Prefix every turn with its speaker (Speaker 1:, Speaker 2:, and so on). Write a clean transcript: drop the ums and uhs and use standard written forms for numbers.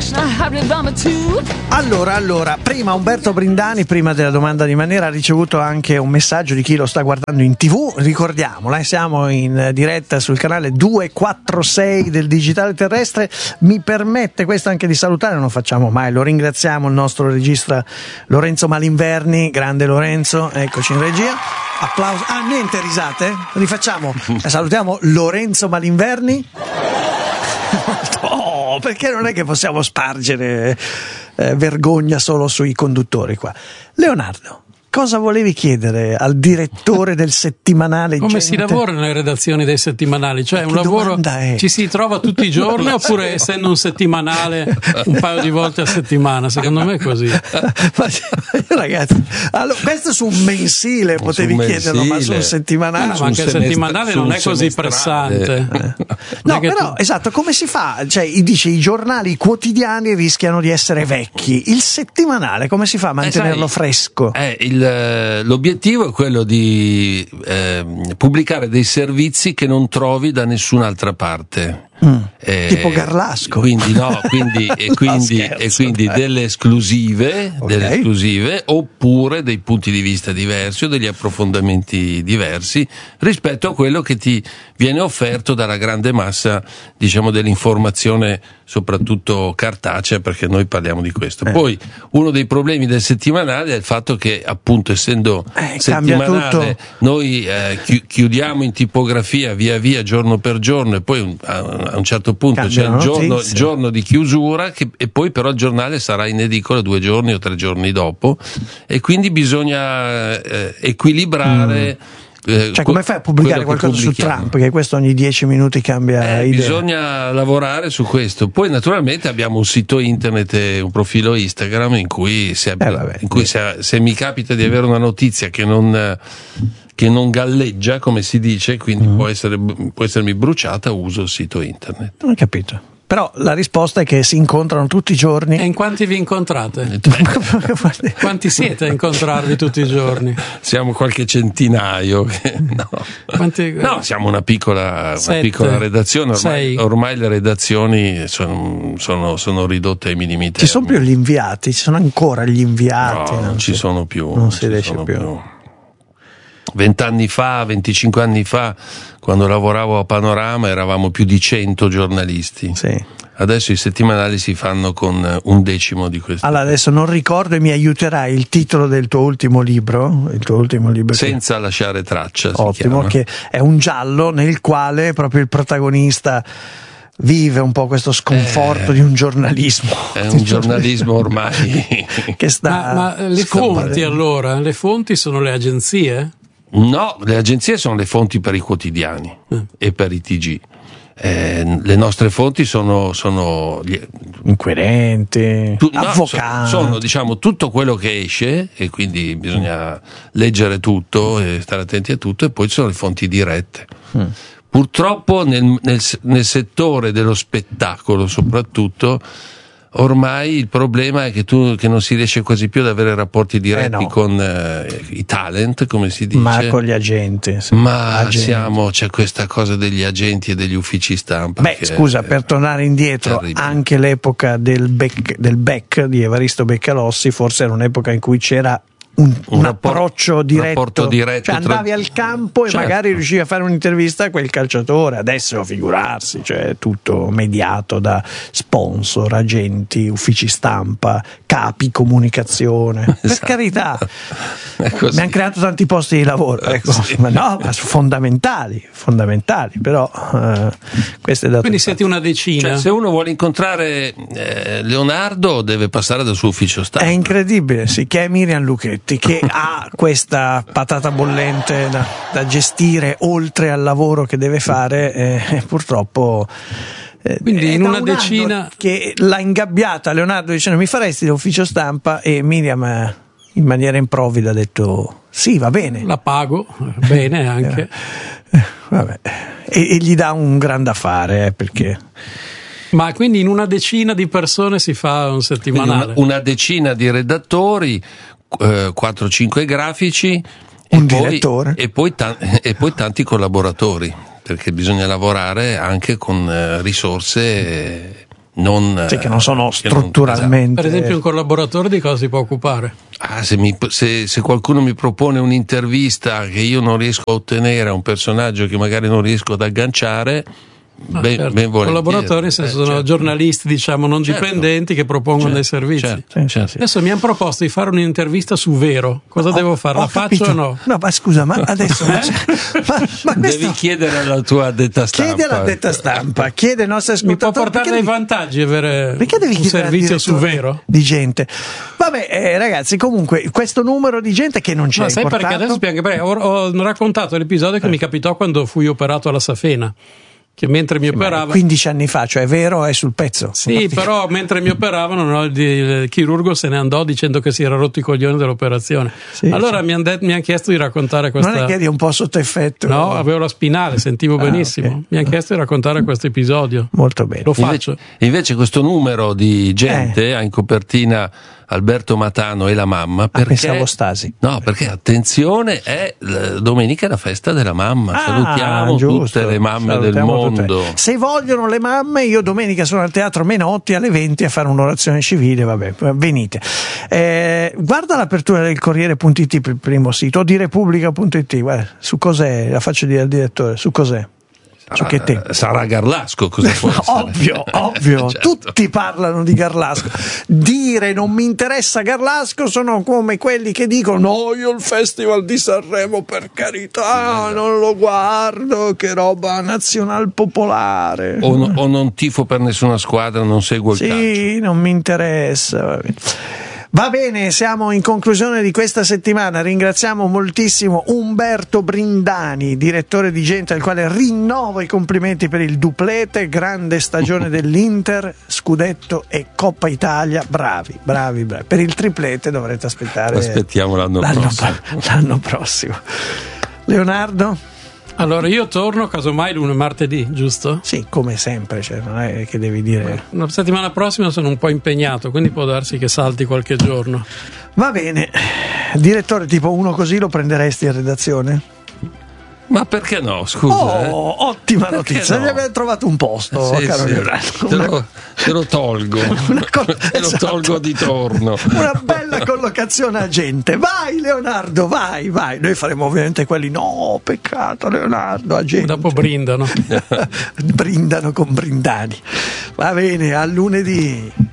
Speaker 1: Allora, prima Umberto Brindani, prima della domanda di Manera, ha ricevuto anche un messaggio di chi lo sta guardando in TV. Ricordiamola, siamo in diretta sul canale 246 del Digitale Terrestre. Mi permette questo anche di salutare, non lo facciamo mai, lo ringraziamo, il nostro regista Lorenzo Malinverni. Grande Lorenzo, eccoci in regia. Applauso. Niente risate? Rifacciamo. Salutiamo Lorenzo Malinverni. Oh, perché non è che possiamo spargere vergogna solo sui conduttori qua. Leonardo, cosa volevi chiedere al direttore del settimanale?
Speaker 2: Come si lavora nelle redazioni dei settimanali? Cioè, un lavoro ci si trova tutti i giorni oppure essendo un settimanale un paio di volte a settimana? Secondo me è così.
Speaker 1: Ragazzi, allora, questo su un mensile potevi chiederlo, ma su un settimanale?
Speaker 2: Ma anche il settimanale non è così pressante.
Speaker 1: No, però esatto, come si fa? Cioè, dice i giornali quotidiani rischiano di essere vecchi. Il settimanale come si fa a mantenerlo fresco?
Speaker 3: L'obiettivo è quello di pubblicare dei servizi che non trovi da nessun'altra parte.
Speaker 1: Tipo Garlasco.
Speaker 3: Quindi delle esclusive, oppure dei punti di vista diversi o degli approfondimenti diversi rispetto a quello che ti viene offerto dalla grande massa, diciamo, dell'informazione, soprattutto cartacea, perché noi parliamo di questo. Poi uno dei problemi del settimanale è il fatto che, appunto, essendo settimanale, noi chiudiamo in tipografia via via, giorno per giorno, e poi a un certo punto c'è il giorno di chiusura, e poi però il giornale sarà in edicola 2 giorni o 3 giorni dopo, e quindi bisogna equilibrare.
Speaker 1: Cioè, come fai a pubblicare qualcosa su Trump? Che questo ogni 10 minuti cambia idea.
Speaker 3: Bisogna lavorare su questo. Poi naturalmente abbiamo un sito internet e un profilo Instagram in cui se mi capita di avere una notizia che non galleggia, come si dice, quindi può essermi bruciata, uso il sito internet.
Speaker 1: Non ho capito. Però la risposta è che si incontrano tutti i giorni.
Speaker 2: E in quanti vi incontrate? Quanti siete a incontrarvi tutti i giorni?
Speaker 3: Siamo qualche centinaio. No, siamo una piccola redazione. Ormai le redazioni sono ridotte ai minimi termini.
Speaker 1: Ci sono più gli inviati? Ci sono ancora gli inviati?
Speaker 3: No, non ci sono più.
Speaker 1: Non si riesce più.
Speaker 3: 20 anni fa, 25 anni fa, quando lavoravo a Panorama, eravamo più di 100 giornalisti.
Speaker 1: Sì.
Speaker 3: Adesso i settimanali si fanno con 1/10 di questo.
Speaker 1: Allora, adesso non ricordo, e mi aiuterai il titolo del tuo ultimo libro?
Speaker 3: Senza lasciare traccia.
Speaker 1: Ottimo, che è un giallo nel quale proprio il protagonista vive un po' questo sconforto di un giornalismo.
Speaker 3: È un giornalismo ormai
Speaker 1: che sta.
Speaker 2: Ma le fonti, allora? Le fonti sono le agenzie?
Speaker 3: No, le agenzie sono le fonti per i quotidiani e per i TG. Le nostre fonti sono gli
Speaker 1: inquirenti, avvocati.
Speaker 3: Sono diciamo tutto quello che esce, e quindi bisogna leggere tutto e stare attenti a tutto, e poi ci sono le fonti dirette. Purtroppo nel settore dello spettacolo, soprattutto, ormai il problema è che non si riesce quasi più ad avere rapporti diretti con i talent, come si dice,
Speaker 1: ma con gli agenti.
Speaker 3: C'è questa cosa degli agenti e degli uffici stampa.
Speaker 1: Scusa, per tornare indietro, terribile. Anche l'epoca del Beck di Evaristo Beccalossi forse era un'epoca in cui c'era un approccio diretto, cioè andavi al campo e magari riuscivi a fare un'intervista a quel calciatore. Adesso figurarsi, cioè tutto mediato da sponsor, agenti, uffici stampa, capi comunicazione. Per carità, mi hanno creato tanti posti di lavoro, ma fondamentali, però questo è da
Speaker 2: quindi siete una decina.
Speaker 3: Cioè, se uno vuole incontrare Leonardo deve passare dal suo ufficio stampa.
Speaker 1: È incredibile, che è Miriam Lucchetti, che ha questa patata bollente da gestire oltre al lavoro che deve fare, purtroppo.
Speaker 2: Quindi in una decina
Speaker 1: che l'ha ingabbiata Leonardo dicendo: mi faresti l'ufficio stampa? E Miriam in maniera improvvida ha detto sì, va bene,
Speaker 2: la pago bene anche.
Speaker 1: Vabbè. E gli dà un gran da fare, perché.
Speaker 3: Ma
Speaker 2: quindi in una decina di persone si fa un settimanale?
Speaker 3: Una decina di redattori, 4-5 grafici,
Speaker 1: un direttore
Speaker 3: e poi tanti collaboratori, perché bisogna lavorare anche con risorse
Speaker 1: che non sono strutturalmente.
Speaker 2: Per esempio, un collaboratore di cosa si può occupare?
Speaker 3: Se qualcuno mi propone un'intervista che io non riesco a ottenere a un personaggio che magari non riesco ad agganciare, ben volentieri.
Speaker 2: Collaboratori, nel senso, sono giornalisti, diciamo, non dipendenti, che propongono dei servizi.
Speaker 1: Certo.
Speaker 2: Adesso mi hanno proposto di fare un'intervista su Vero. Cosa devo fare? La faccio o no?
Speaker 1: No, ma scusa, ma adesso ma
Speaker 3: devi chiedere alla tua addetta stampa.
Speaker 1: Chiede all'addetta stampa, chiede ai nostri ascoltatori.
Speaker 2: Mi può portare dei vantaggi avere un servizio su Vero?
Speaker 1: Di gente. Vabbè, ragazzi, comunque questo numero di gente che non c'è.
Speaker 2: Ma sai perché adesso ho raccontato l'episodio che mi capitò quando fui operato alla safena. Che mentre mi operavano
Speaker 1: 15 anni fa, cioè è vero, è sul pezzo.
Speaker 2: Sì, però mentre mi operavano, il chirurgo se ne andò dicendo che si era rotto i coglioni dell'operazione. Allora mi hanno chiesto di raccontare questa.
Speaker 1: Non è che eri un po' sotto effetto?
Speaker 2: No, avevo la spinale, sentivo benissimo. Okay. Mi hanno chiesto di raccontare questo episodio.
Speaker 1: Molto bene.
Speaker 2: Lo faccio.
Speaker 3: Invece questo numero di gente ha in copertina Alberto Matano e la mamma, perché
Speaker 1: pensavo Stasi.
Speaker 3: No, perché attenzione, è domenica la festa della mamma. Salutiamo tutte le mamme del mondo.
Speaker 1: Se vogliono le mamme, io domenica sono al Teatro Menotti alle 20 a fare un'orazione civile, vabbè, venite. Guarda l'apertura del Corriere.it, il primo sito, o di Repubblica.it, guarda, su cos'è, la faccio dire al direttore, su cos'è?
Speaker 3: Sarà Garlasco, cosa può essere?
Speaker 1: Ovvio,
Speaker 3: certo.
Speaker 1: Tutti parlano di Garlasco. Dire non mi interessa Garlasco sono come quelli che dicono no, io il Festival di Sanremo per carità non lo guardo, che roba nazional popolare,
Speaker 3: o non tifo per nessuna squadra, non seguo il calcio.
Speaker 1: Sì, non mi interessa. Va bene, siamo in conclusione di questa settimana. Ringraziamo moltissimo Umberto Brindani, direttore di Gente, al quale rinnovo i complimenti per il duplete, grande stagione dell'Inter, scudetto e Coppa Italia. Bravi. Per il triplete dovrete aspettare.
Speaker 3: Aspettiamo l'anno prossimo.
Speaker 1: Leonardo?
Speaker 2: Allora io torno casomai martedì, giusto?
Speaker 1: Sì, come sempre, cioè non è che devi dire.
Speaker 2: La settimana prossima sono un po' impegnato, quindi può darsi che salti qualche giorno.
Speaker 1: Va bene. Direttore, tipo uno così lo prenderesti in redazione?
Speaker 3: Ma perché no? Scusa.
Speaker 1: Ottima notizia. No? Gli avete trovato un posto, caro Leonardo.
Speaker 3: Te lo tolgo. Te lo tolgo di torno.
Speaker 1: Una bella collocazione a Gente. Vai Leonardo, vai. Noi faremo ovviamente quelli. No, peccato Leonardo, a Gente.
Speaker 2: Dopo brindano.
Speaker 1: Brindano con Brindani. Va bene, a lunedì.